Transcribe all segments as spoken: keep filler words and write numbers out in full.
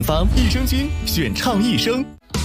方益生菌选畅益生。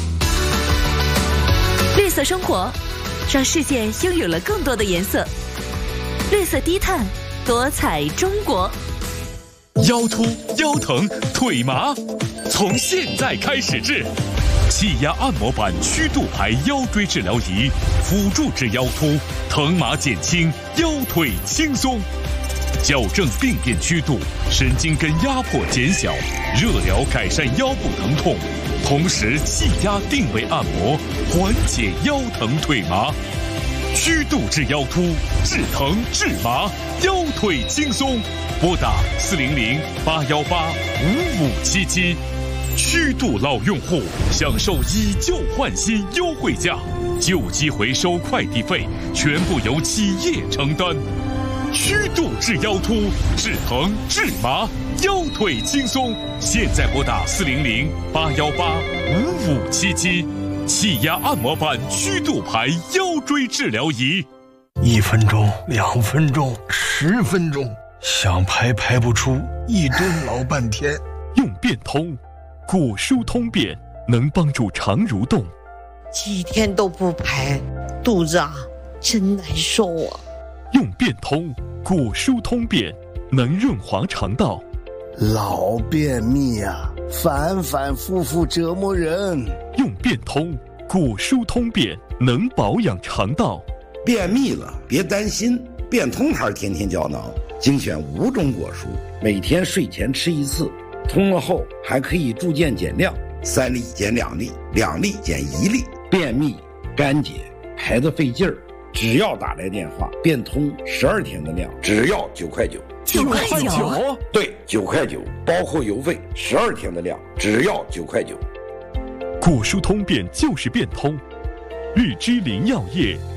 绿色生活，让世界拥有了更多的颜色。绿色低碳，多彩中国。 腰突、腰疼、腿麻，从现在开始治。气压按摩板曲度牌腰椎治疗仪，辅助治腰突，疼麻减轻，腰腿轻松。矫正病变曲度，神经根压迫减小，热疗改善腰部疼痛，同时气压定位按摩，缓解腰疼腿麻。曲度治腰突，治疼治麻，腰腿轻松。拨打四零零八幺八五五七七。曲度老用户享受以旧换新优惠价，旧机回收快递费全部由企业承担。曲度治腰突，治疼治麻，腰腿轻松。现在拨打四零零八幺八五五七七。气压按摩板曲度牌腰椎治疗仪。 一分钟，两分钟，十分钟，想排排不出，一蹲老半天。 用变通，骨疏通便，能帮助肠蠕动。 几天都不排，肚子啊真难受啊。 用变通，骨疏通便，能润滑肠道。 老便秘啊，反反复复折磨人。 用变通，骨疏通便，能保养肠道。 便秘了别担心，变通牌天天胶囊精选五种果蔬，每天睡前吃一次，通了后还可以逐渐减量，三粒减两粒，两粒减一粒。便秘干结排得费劲儿，只要打来电话，变通十二天的量，只要九块九。 九块九？ 对，九块九，包括邮费，十二天的量，只要九块九。 骨疏通便就是变通，日之林药业